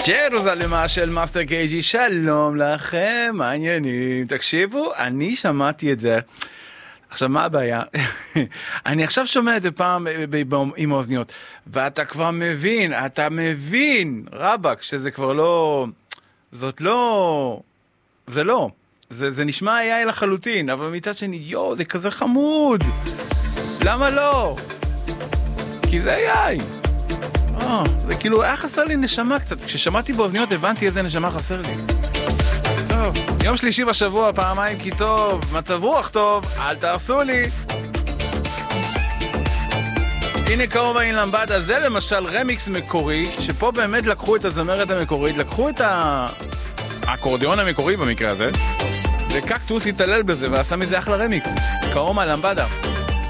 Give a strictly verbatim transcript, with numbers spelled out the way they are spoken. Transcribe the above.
ג'רוזלמה של מאסטר קייג'י, שלום לכם, מה העניינים? תקשיבו, אני שמעתי את זה. עכשיו, מה הבעיה? אני עכשיו שומע את זה פעם עם האוזניות, ואתה כבר מבין, אתה מבין, רבק, שזה כבר לא, זאת לא, זה לא, זה, זה נשמע איי לחלוטין, אבל מצד שני, יו, זה כזה חמוד. למה לא? כי זה איי. אה, זה כאילו, היה חסר לי נשמה קצת. כששמעתי באוזניות הבנתי איזה נשמה חסר לי. טוב, יום שלישי בשבוע, פעמיים כי טוב, מצב רוח טוב, אל תעשו לי. הנה קרובה עם למבדה, זה למשל רמיקס מקורי, שפה באמת לקחו את הזמרת המקורית, לקחו את האקורדיון המקורי במקרה הזה, וקקטוס התעלל בזה ועשה מזה אחלה רמיקס. קרובה למבדה.